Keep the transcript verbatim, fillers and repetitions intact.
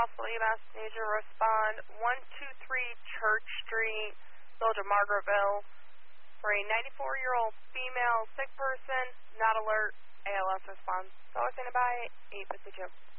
possible E M S, need you to respond one two three Church Street, Village of Margaretville, for a ninety-four-year-old female sick person, not alert, A L S response. Dollar Santa by eight fifty-two.